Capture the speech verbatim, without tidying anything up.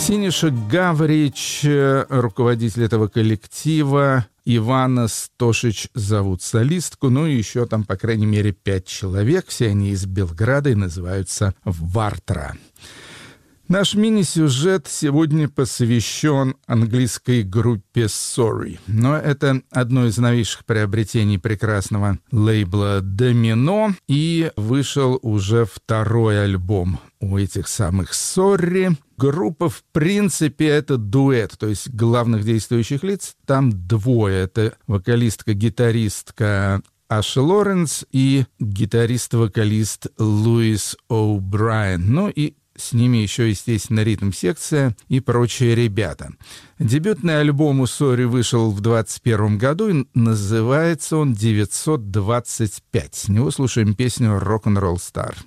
Синиша Гаврич, руководитель этого коллектива, Ивана Стошич зовут солистку, ну и еще там, по крайней мере, пять человек, все они из Белграда и называются «Вартра». Наш мини-сюжет сегодня посвящен английской группе Sorry. Но это одно из новейших приобретений прекрасного лейбла Domino, и вышел уже второй альбом у этих самых Sorry. Группа, в принципе, это дуэт, то есть главных действующих лиц там двое. Это вокалистка-гитаристка Аша Лоренс и гитарист-вокалист Луис О'Брайен. Ну и с ними еще, естественно, ритм-секция и прочие ребята. Дебютный альбом у Sorry вышел в двадцать первом году, и называется он девятьсот двадцать пять. С него слушаем песню «Rock'n'Roll Star».